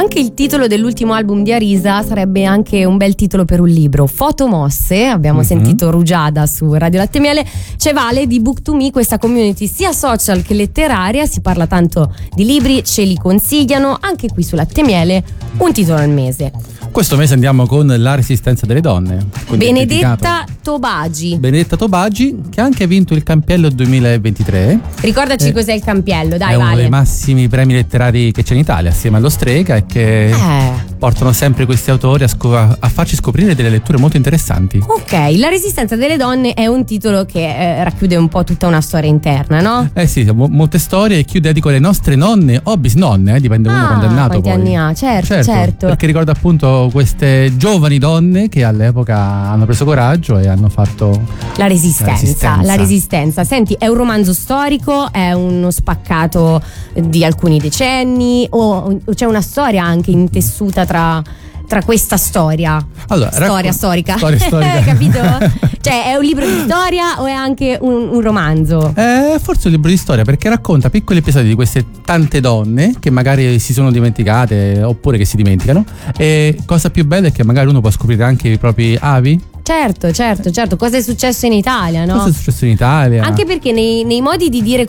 Anche il titolo dell'ultimo album di Arisa sarebbe anche un bel titolo per un libro. Fotomosse, abbiamo sentito Rugiada su Radio Latte Miele. C'è Vale di Book2Me, questa community sia social che letteraria, si parla tanto di libri, ce li consigliano, anche qui su Latte Miele, un titolo al mese. Questo mese andiamo con La resistenza delle donne. Benedetta Tobagi. Benedetta Tobagi, che ha anche vinto il Campiello 2023. Ricordaci cos'è il Campiello, dai, è Vale. uno dei massimi premi letterari che c'è in Italia, assieme allo Strega, e che portano sempre questi autori a farci scoprire delle letture molto interessanti. Ok, La resistenza delle donne è un titolo che racchiude un po' tutta una storia interna, no? Sì, molte storie, e chiude con le nostre nonne o bisnonne, dipende uno quando è nato. Quanti anni ha? Certo. Perché ricorda appunto queste giovani donne che all'epoca hanno preso coraggio e hanno fatto la resistenza. Senti, è un romanzo storico, è uno spaccato di alcuni decenni, o c'è una storia anche intessuta tra questa storia? Allora, storica. Storia storica. Capito? Cioè, è un libro di storia o è anche un romanzo? Forse un libro di storia, perché racconta piccoli episodi di queste tante donne che magari si sono dimenticate oppure che si dimenticano, e cosa più bella è che magari uno può scoprire anche i propri avi. Certo, cosa è successo in Italia, no? Cosa è successo in Italia? Anche perché nei modi di dire